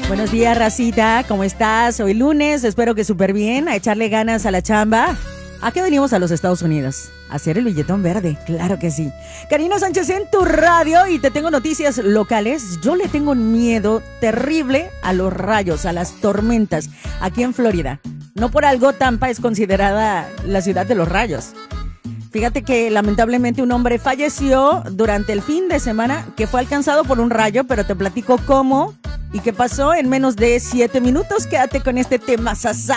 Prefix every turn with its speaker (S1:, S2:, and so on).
S1: Buenos días, racita, ¿cómo estás? Hoy lunes, espero que súper bien, a echarle ganas a la chamba. ¿A qué venimos a los Estados Unidos? A hacer el billetón verde, claro que sí. Karina Sánchez en tu radio y te tengo noticias locales. Yo le tengo un miedo terrible a los rayos, a las tormentas, aquí en Florida. No por algo Tampa es considerada la ciudad de los rayos. Fíjate que lamentablemente un hombre falleció durante el fin de semana que fue alcanzado por un rayo, pero te platico cómo y qué pasó en menos de 7 minutos. Quédate con este tema, sasá.